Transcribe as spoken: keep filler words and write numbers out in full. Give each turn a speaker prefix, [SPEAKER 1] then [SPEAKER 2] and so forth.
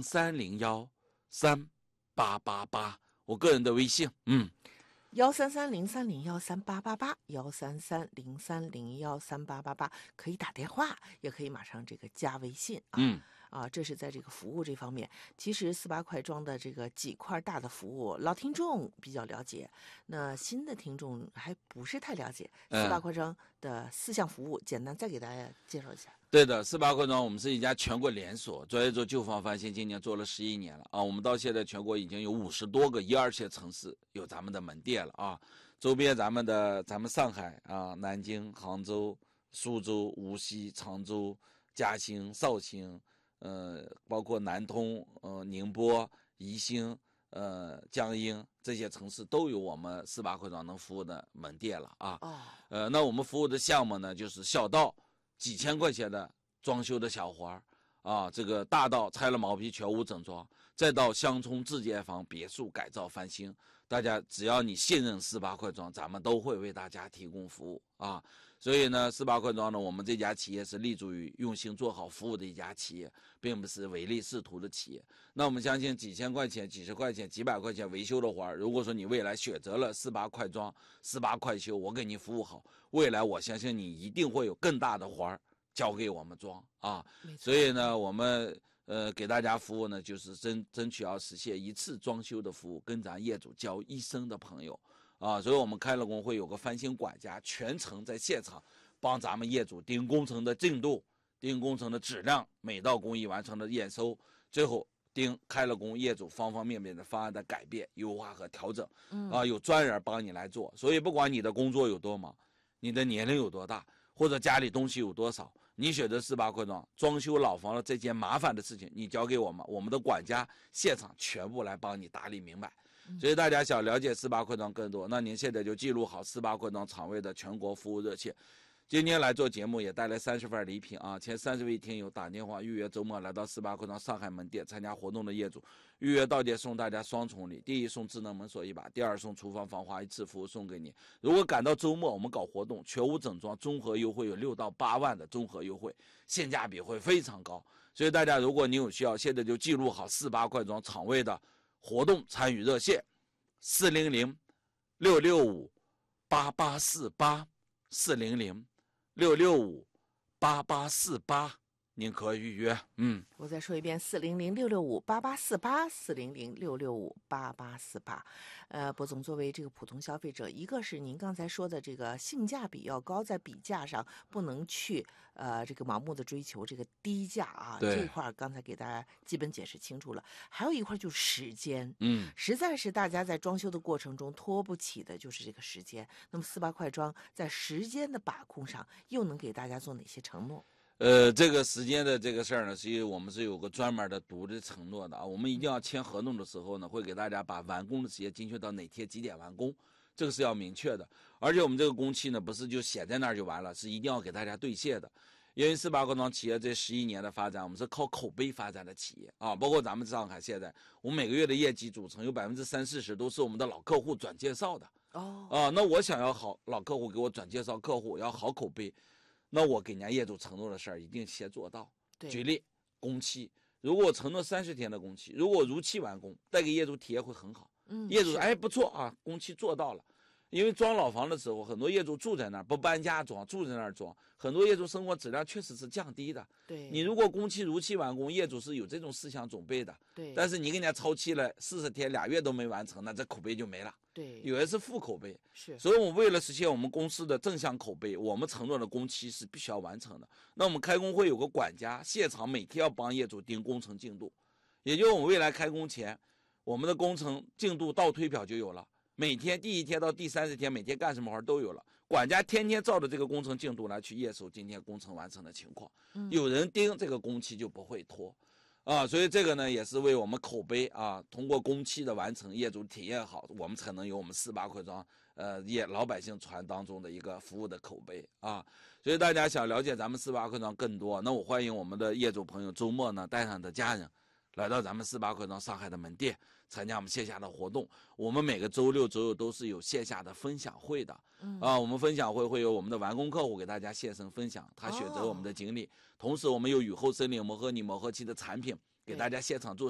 [SPEAKER 1] 零三零幺三八八八，我个人的微信，嗯。
[SPEAKER 2] 幺三三零三零幺三八八八，幺三三零三零幺三八八八，可以打电话，也可以马上这个加微信啊。
[SPEAKER 1] 嗯
[SPEAKER 2] 啊，这是在这个服务这方面。其实四八快装的这个几块大的服务，老听众比较了解，那新的听众还不是太了解。四八快装的四项服务，简单再给大家介绍一下。
[SPEAKER 1] 对的，四八快装我们是一家全国连锁，专业做旧房翻新，今年做了十一年了啊。我们到现在全国已经有五十多个一二线城市有咱们的门店了啊。周边咱们的咱们上海啊、南京、杭州、苏州、无锡、常州、嘉兴、绍兴，呃，包括南通、呃宁波、宜兴、呃江阴这些城市都有我们四八快装能服务的门店了啊。
[SPEAKER 2] 哦，
[SPEAKER 1] 呃，那我们服务的项目呢，就是小到几千块钱的装修的小活儿啊，这个大到拆了毛坯全屋整装，再到乡村自建房、别墅改造翻新，大家只要你信任四八快装，咱们都会为大家提供服务啊。所以呢，四八快装呢，我们这家企业是立足于用心做好服务的一家企业，并不是唯利是图的企业。那我们相信几千块钱、几十块钱、几百块钱维修的活儿，如果说你未来选择了四八快装、四八快修，我给你服务好，未来我相信你一定会有更大的活儿交给我们装啊。所以呢，我们呃给大家服务呢，就是争争取要实现一次装修的服务，跟咱业主交一生的朋友啊。所以我们开了工会有个翻新管家，全程在现场帮咱们业主盯工程的进度、盯工程的质量，每道工艺完成的验收，最后盯开了工业主方方面面的方案的改变、优化和调整，啊，有专人帮你来做。所以不管你的工作有多忙，你的年龄有多大，或者家里东西有多少，你选择四八快装装修老房的这件麻烦的事情，你交给我们，我们的管家现场全部来帮你打理明白。所以大家想了解四八快装更多，那您现在就记录好四八快装厂位的全国服务热线。今天来做节目也带来三十份礼品啊！前三十位听友打电话预约周末来到四八快装上海门店参加活动的业主，预约到店送大家双重礼：第一送智能门锁一把，第二送厨房防滑一次服务送给你。如果赶到周末我们搞活动，全屋整装综合优惠有六到八万的综合优惠，性价比会非常高。所以大家如果你有需要，现在就记录好四八快装厂位的活动参与热线：四零零六六五八八四八四零零。六六五八八四八，您可预约。嗯，
[SPEAKER 2] 我再说一遍：四零零六六五八八四八，四零零六六五八八四八。呃，博总作为这个普通消费者，一个是您刚才说的这个性价比要高，在比价上不能去呃这个盲目的追求这个低价啊，
[SPEAKER 1] 对
[SPEAKER 2] 这块刚才给大家基本解释清楚了。还有一块就是时间，
[SPEAKER 1] 嗯，
[SPEAKER 2] 实在是大家在装修的过程中拖不起的就是这个时间。那么四八快装在时间的把控上又能给大家做哪些承诺？
[SPEAKER 1] 呃，这个时间的这个事儿呢，实际我们是有个专门的读的承诺的啊。我们一定要签合同的时候呢，会给大家把完工的时间精确到哪天几点完工，这个是要明确的。而且我们这个工期呢，不是就写在那儿就完了，是一定要给大家兑现的。因为四八快装企业这十一年的发展，我们是靠口碑发展的企业啊。包括咱们上海现在，我们每个月的业绩组成有百分之三四十都是我们的老客户转介绍的。
[SPEAKER 2] 哦，
[SPEAKER 1] 啊，那我想要好老客户给我转介绍客户，要好口碑。那我给人家业主承诺的事儿一定先做到。举例，工期，如果我承诺三十天的工期，如果我如期完工，带给业主体验会很好。
[SPEAKER 2] 嗯，
[SPEAKER 1] 业主哎不错啊，工期做到了。因为装老房的时候，很多业主住在那儿不搬家装，住在那儿装，很多业主生活质量确实是降低的。
[SPEAKER 2] 对，
[SPEAKER 1] 你如果工期如期完工，业主是有这种思想准备的。
[SPEAKER 2] 对，
[SPEAKER 1] 但是你给人家超期了四十天、俩月都没完成，那这口碑就没了。
[SPEAKER 2] 对，
[SPEAKER 1] 有的是负口碑。
[SPEAKER 2] 是，
[SPEAKER 1] 所以我们为了实现我们公司的正向口碑，我们承诺的工期是必须要完成的。那我们开工会有个管家，现场每天要帮业主盯工程进度，也就是我们未来开工前，我们的工程进度倒推表就有了。每天第一天到第三十天，每天干什么活都有了。管家天天照着这个工程进度来去验收今天工程完成的情况。嗯、有人盯这个工期就不会拖，啊，所以这个呢也是为我们口碑啊，通过工期的完成，业主体验好，我们才能有我们四八快装呃业老百姓传当中的一个服务的口碑啊。所以大家想了解咱们四八快装更多，那我欢迎我们的业主朋友周末呢带上你的家人。来到咱们四八快装上海的门店，参加我们线下的活动。我们每个周六、周日都是有线下的分享会的。嗯、啊，我们分享会会有我们的完工客户给大家现身分享，他选择我们的经历。哦、同时，我们有雨后森林磨合泥磨合漆的产品给大家现场做。